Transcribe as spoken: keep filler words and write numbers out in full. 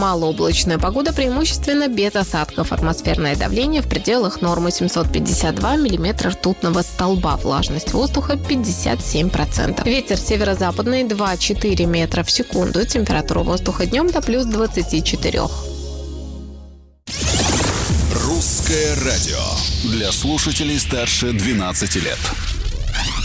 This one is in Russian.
Малооблачная погода преимущественно без осадков. Атмосферное давление в пределах нормы семьсот пятьдесят два миллиметра ртутного столба. Влажность воздуха пятьдесят семь процентов. Ветер северо-западный два-четыре метра в секунду. Температура воздуха днем до плюс двадцати четырёх. Русское радио для слушателей старше двенадцати лет.